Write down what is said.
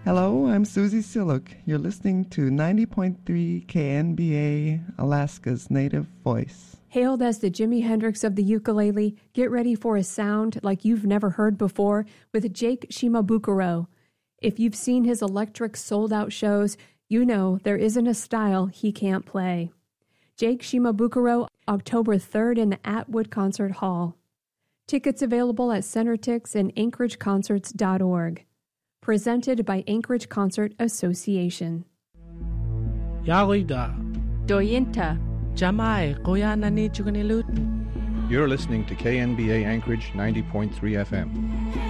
Hello, I'm Susie Siluk. You're listening to 90.3 KNBA, Alaska's native voice. Hailed as the Jimi Hendrix of the ukulele, get ready for a sound like you've never heard before with Jake Shimabukuro. If you've seen his electric sold-out shows, you know there isn't a style he can't play. Jake Shimabukuro, October 3rd in the Atwood Concert Hall. Tickets available at CenterTix and AnchorageConcerts.org. Presented by Anchorage Concert Association. Yarida. Doyinta. Jamai Koyanani Chukanilut. You're listening to KNBA Anchorage 90.3 FM.